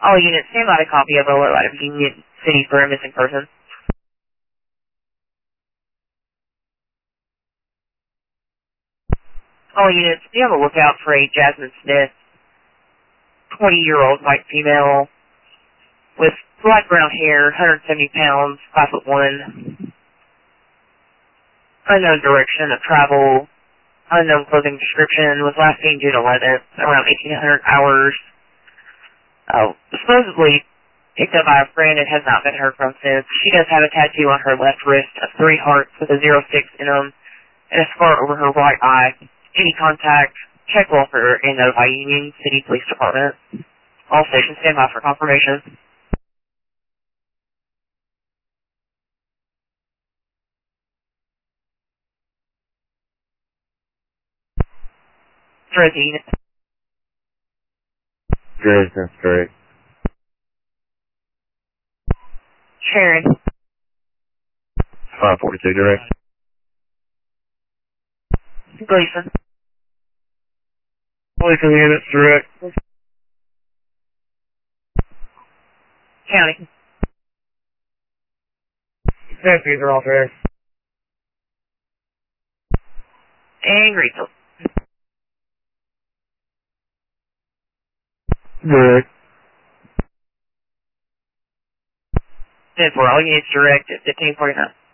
All units, stand by a copy of alert out of Union City for a missing person. All units, be on the lookout for a Jasmine Smith, 20-year-old white female with black brown hair, 170 pounds, 5'1", unknown direction of travel, unknown clothing description, was last seen June 11th, around 1800 hours. Supposedly picked up by a friend and has not been heard from since. She does have a tattoo on her left wrist of 3 hearts with a 06 in them and a scar over her right eye. Any contact, check welfare and notify Union City Police Department. All stations stand by for confirmation. Dresden. Dresden, that's correct. Sharon. 542 direct. Gleason. Gleason units direct. County. Deputies are all direct. And Greenfield. Direct. 10-4, all units direct at 1549.